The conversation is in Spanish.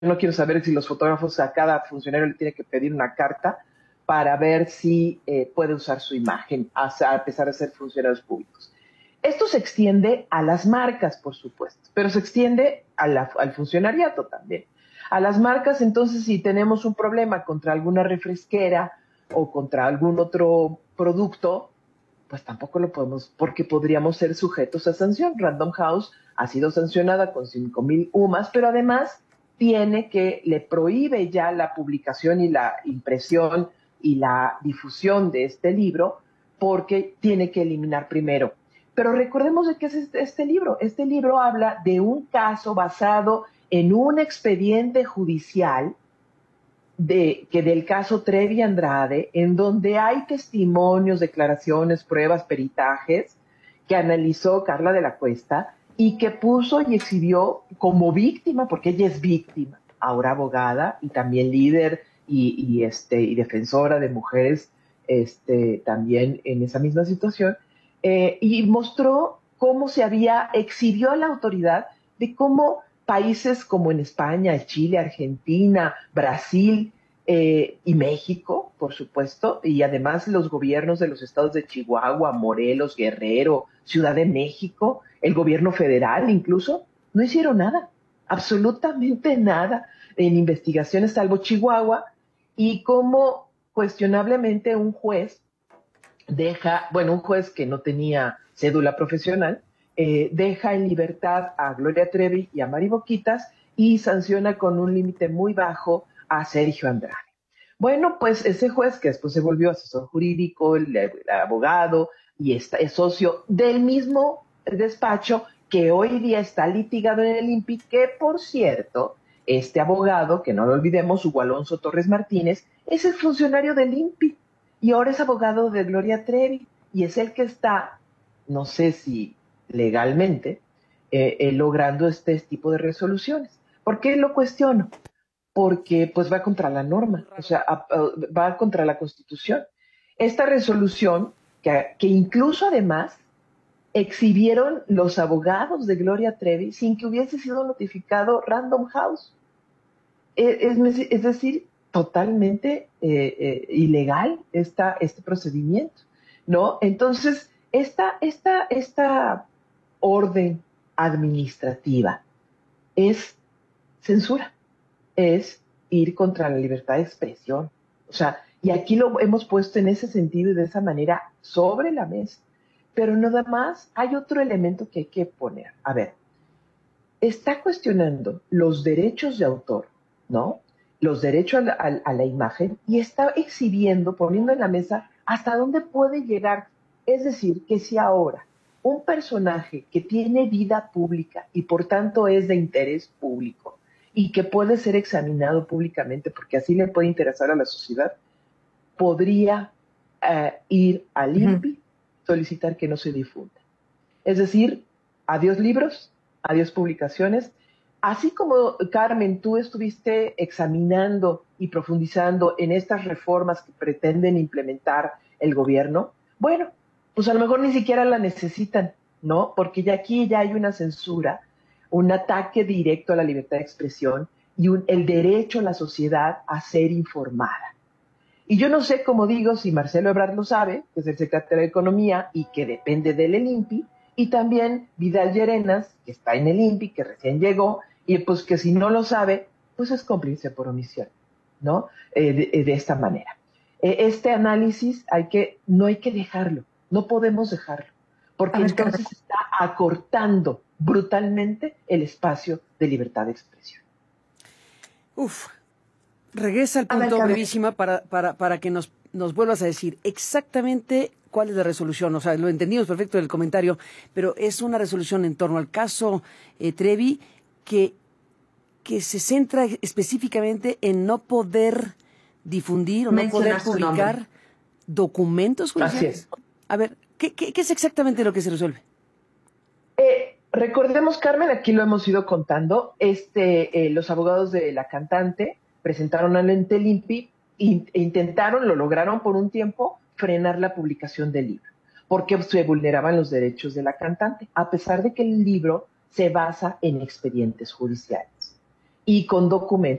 no quiero saber si los fotógrafos, a cada funcionario le tiene que pedir una carta para ver si puede usar su imagen, a pesar de ser funcionarios públicos. Esto se extiende a las marcas, por supuesto, pero se extiende al funcionariado también. A las marcas, entonces, si tenemos un problema contra alguna refresquera o contra algún otro producto, pues tampoco lo podemos, porque podríamos ser sujetos a sanción. Random House ha sido sancionada con 5,000 UMAS, pero además le prohíbe ya la publicación y la impresión y la difusión de este libro, porque tiene que eliminar primero. Pero recordemos de qué es este libro. Este libro habla de un caso basado en un expediente judicial del caso Trevi Andrade, en donde hay testimonios, declaraciones, pruebas, peritajes que analizó Carla de la Cuesta y que puso y exhibió como víctima, porque ella es víctima, ahora abogada y también líder y defensora de mujeres, también en esa misma situación, y mostró cómo exhibió a la autoridad de cómo países como en España, Chile, Argentina, Brasil y México, por supuesto, y además los gobiernos de los estados de Chihuahua, Morelos, Guerrero, Ciudad de México, el gobierno federal incluso, no hicieron nada, absolutamente nada en investigaciones salvo Chihuahua, y cómo cuestionablemente un juez un juez que no tenía cédula profesional, deja en libertad a Gloria Trevi y a Mari Boquitas y sanciona con un límite muy bajo a Sergio Andrade. Bueno, pues ese juez, que después se volvió asesor jurídico, el abogado, y es socio del mismo despacho que hoy día está litigado en el INPI, que por cierto, este abogado, que no lo olvidemos, Hugo Alonso Torres Martínez, es el funcionario del INPI y ahora es abogado de Gloria Trevi y es el que está, no sé si legalmente, logrando este tipo de resoluciones. ¿Por qué lo cuestiono? Porque pues va contra la norma, o sea, va contra la Constitución. Esta resolución, que incluso además exhibieron los abogados de Gloria Trevi sin que hubiese sido notificado Random House. Es decir, totalmente ilegal este procedimiento, ¿no? Entonces, esta orden administrativa es censura, es ir contra la libertad de expresión. O sea, y aquí lo hemos puesto en ese sentido y de esa manera sobre la mesa. Pero nada más hay otro elemento que hay que poner. A ver, está cuestionando los derechos de autor, ¿no? Los derechos a la imagen, y está exhibiendo, poniendo en la mesa hasta dónde puede llegar. Es decir, que si ahora un personaje que tiene vida pública y por tanto es de interés público y que puede ser examinado públicamente porque así le puede interesar a la sociedad, podría ir al INPI, solicitar que no se difunda. Es decir, adiós libros, adiós publicaciones. Así como, Carmen, tú estuviste examinando y profundizando en estas reformas que pretenden implementar el gobierno, bueno, pues a lo mejor ni siquiera la necesitan, ¿no? Porque ya aquí ya hay una censura, un ataque directo a la libertad de expresión y el derecho a la sociedad a ser informada. Y yo no sé, como digo, si Marcelo Ebrard lo sabe, que es el secretario de Economía y que depende del INPI, y también Vidal Llerenas, que está en el INPI, que recién llegó, y pues que si no lo sabe, pues es cómplice por omisión, ¿no? De esta manera. Este análisis no hay que dejarlo, no podemos dejarlo, porque entonces está acortando brutalmente el espacio de libertad de expresión. Uf, regresa al punto brevísima para que nos vuelvas a decir exactamente cuál es la resolución. O sea, lo entendimos perfecto del comentario, pero es una resolución en torno al caso Trevi que se centra específicamente en no poder difundir o no poder publicar documentos judiciales. A ver, ¿qué es exactamente lo que se resuelve? Recordemos, Carmen, aquí lo hemos ido contando, los abogados de la cantante presentaron ante el INPI lo lograron por un tiempo, frenar la publicación del libro, porque se vulneraban los derechos de la cantante, a pesar de que el libro se basa en expedientes judiciales. y con documentos.